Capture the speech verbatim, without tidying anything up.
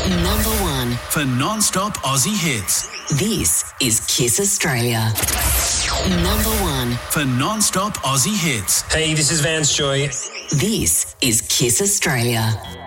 Number one. For non-stop Aussie hits. This is Kiss Australia. Number one. For non-stop Aussie hits. Hey, this is Vance Joy. This is Kiss Australia.